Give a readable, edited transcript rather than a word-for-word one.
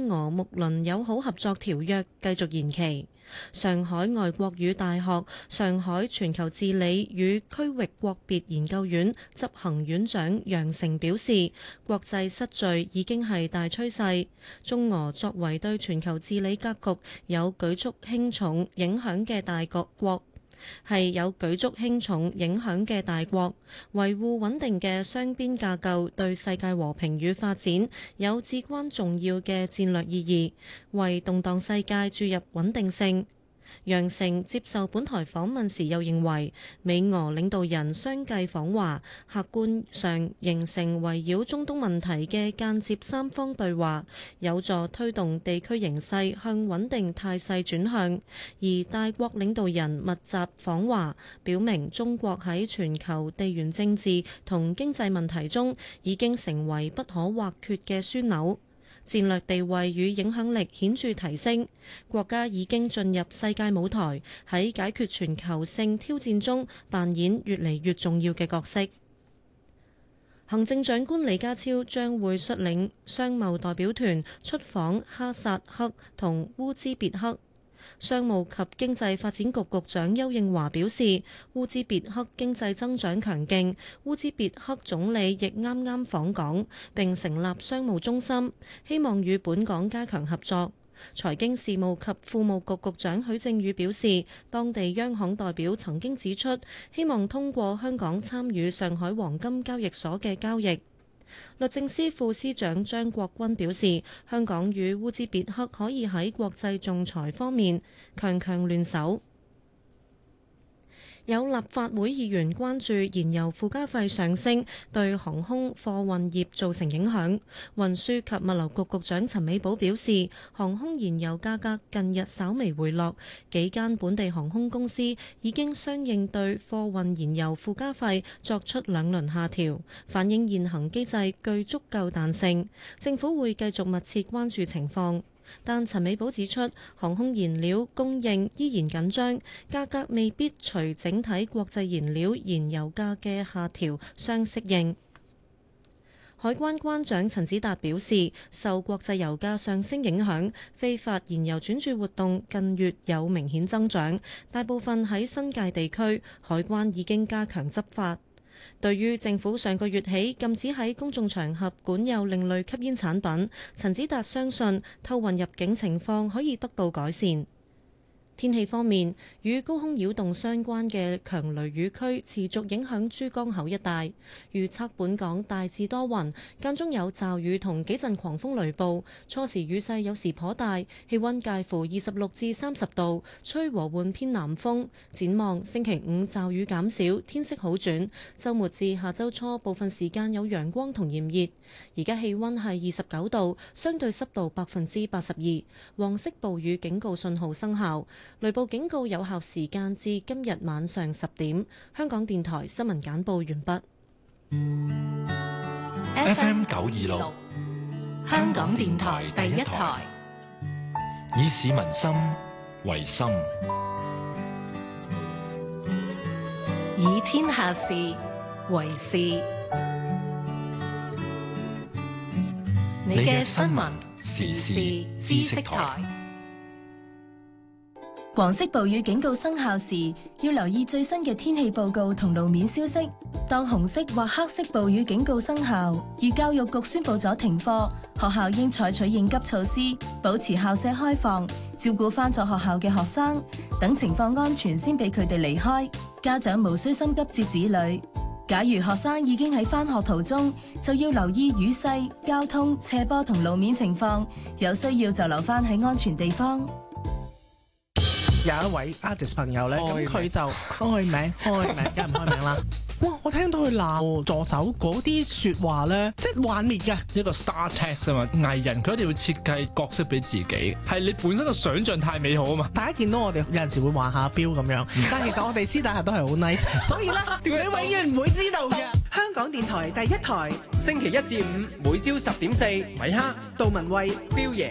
俄睦鄰友好合作條約繼續延期。上海外國語大學上海全球治理與區域國別研究院執行院長楊成表示，國際失序已經係大趨勢，中俄作為對全球治理格局有舉足輕重影響嘅大國，係有舉足輕重影響嘅大國，維護穩定嘅雙邊架構對世界和平與發展有至關重要嘅戰略意義，為動盪世界注入穩定性。楊成接受本台訪問時又認為，美俄領導人相繼訪華，客觀上形成圍繞中東問題嘅間接三方對話，有助推動地區形勢向穩定態勢轉向。而大國領導人密集訪華，表明中國喺全球地緣政治同經濟問題中已經成為不可或缺嘅樞紐。戰略地位與影響力顯著提升，國家已經進入世界舞台，喺解決全球性挑戰中扮演越嚟越重要嘅角色。行政長官李家超將會率領商貿代表團出訪哈薩克同烏茲別克。商務及經濟發展局局長邱應華表示，烏茲別克經濟增長強勁，烏茲別克總理亦啱啱訪港並成立商務中心，希望與本港加強合作。財經事務及庫務局局長許正宇表示，當地央行代表曾經指出，希望通過香港參與上海黃金交易所嘅交易。律政司副司長張國軍表示，香港與烏茲別克可以喺國際仲裁方面強強聯手。有立法會議員關注燃油附加費上升對航空貨運業造成影響。運輸及物流局局長陳美寶表示，航空燃油價格近日稍微回落，幾間本地航空公司已經相應對貨運燃油附加費作出2輪下調，反映現行機制具足夠彈性。政府會繼續密切關注情況。但陳美寶指出，航空燃料供應依然緊張，價格未必隨整體國際燃料燃油價嘅下調相適應。海關關長陳子達表示，受國際油價上升影響，非法燃油轉注活動近月有明顯增長，大部分喺新界地區，海關已經加強執法。對於政府上個月起禁止喺公眾場合管有另類吸煙產品，陳子達相信偷運入境情況可以得到改善。天氣方面，與高空擾動相關嘅強雷雨區持續影響珠江口一帶，預測本港大致多雲，間中有驟雨同幾陣狂風雷暴，初時雨勢有時頗大，氣溫介乎26至30度，吹和緩偏南風。展望星期五驟雨減少，天色好轉，週末至下週初部分時間有陽光同炎熱。而家氣溫係29度，相對濕度82%，黃色暴雨警告信號生效。雷暴警告有效時間至今日晚上10點。香港電台新聞簡報完畢。 FM 926，香港電台第一台，以市民心為心， 以天下事為事。你嘅新聞時事知識台。 黃色暴雨警告生效時，要留意最新嘅天氣報告同路面消息。當紅色或黑色暴雨警告生效，而教育局宣布咗停課，學校應採取應急措施，保持校舍開放，照顧返咗學校嘅學生，等情況安全先俾佢哋離開。家長無需心急接子女。假如學生已經喺返學途中，就要留意雨勢、交通、斜坡同路面情況，有需要就留返喺安全地方。 有一位 artist 朋友咧，咁佢就開名，梗係唔開名啦。哇！我聽到佢鬧助手嗰啲説話咧，即係幻滅嘅一個 star text 啊嘛，藝人佢一定要設計角色俾自己，係你本身嘅想像太美好啊嘛。 大家見到我哋有陣時會畫下標咁樣，但係其實我哋私底下都係好 nice， 所以咧你永遠唔會知道嘅。香港電台第一台， 星期一至五每朝10點4， 米哈、杜文慧、標爺。